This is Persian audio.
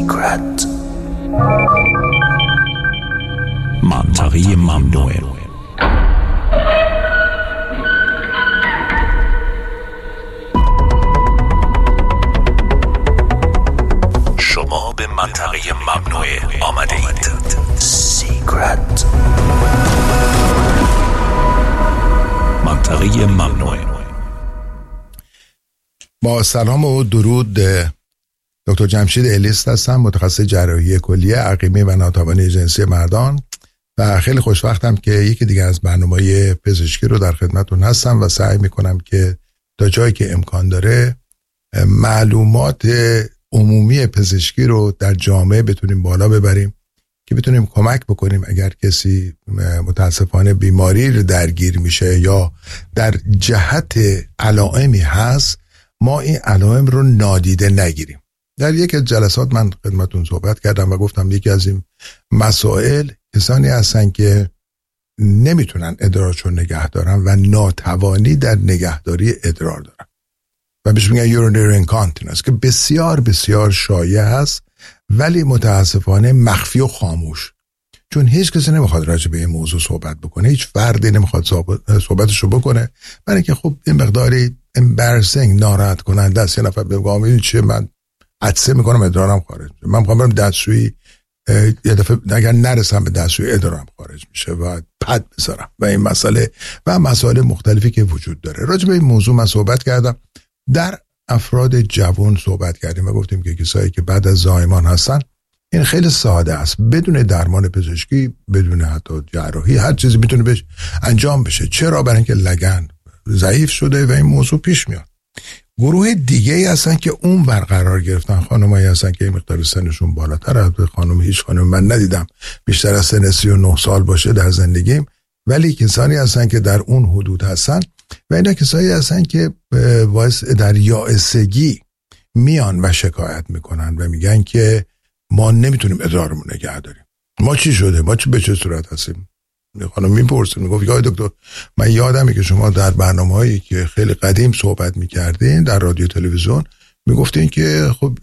Secret. منطقه ممنوع. شما به منطقه ممنوع آمده اید. Secret. منطقه ممنوع. با سلام و درود، دکتر جمشید الیست هستم، متخصص جراحی کلیه عقیمی و ناتوانی جنسی مردان و خیلی خوشوقتم که یکی دیگه از برنامه‌های پزشکی رو در خدمتتون هستم و سعی میکنم که تا جایی که امکان داره معلومات عمومی پزشکی رو در جامعه بتونیم بالا ببریم که بتونیم کمک بکنیم اگر کسی متاسفانه بیماری رو درگیر میشه یا در جهت علائمی هست ما این علائم رو نادیده نگیریم. در یک از جلسات من خدمتون صحبت کردم و گفتم یکی از این مسائل کسانی هستن که نمیتونن ادرارشون نگه دارن و ناتوانی در نگهداری ادرار دارن و بهش میگن urinary incontinence که بسیار بسیار شایع هست ولی متاسفانه مخفی و خاموش، چون هیچ کسی نمیخواد راجع به این موضوع صحبت بکنه، هیچ فردی نمیخواد صحبتشو بکنه، برای اینکه خب این مقداری embarrassing، ناراحت کننده است. یه نفر بگه این چیه، من عطسه میکنم ادرارم خارج میشه، من میخوام برم دستشویی، یه دفعه اگر نرسم به دستشویی ادرارم خارج میشه و پد بذارم و این مسئله و مسائل مختلفی که وجود داره. راجع به این موضوع من صحبت کردم، در افراد جوان صحبت کردیم و گفتیم که کسایی که بعد از زایمان هستن این خیلی ساده است، بدون درمان پزشکی، بدون حتی جراحی، هر چیزی میتونه بهش انجام بشه. چرا؟ برای اینکه لگن ضعیف شده و این موضوع پیش میاد. گروه دیگه ای هستن که اون برقرار گرفتن، خانمایی هستن که این مقدار سنشون بالاتره. خانم هیچ خانم من ندیدم بیشتر از سن 39 سال باشه در زندگیم، ولی کسانی هستن که در اون حدود هستن و اینا کسایی هستن که باعث در یائسگی میان و شکایت میکنن و میگن که ما نمیتونیم ادرارمون نگه داریم. ما چی شده؟ ما به چه صورت هستیم؟ خانم میپرسه، میگفت یا دکتر من یادمه که شما در برنامه‌هایی که خیلی قدیم صحبت میکردین در رادیو تلویزیون میگفتین که خب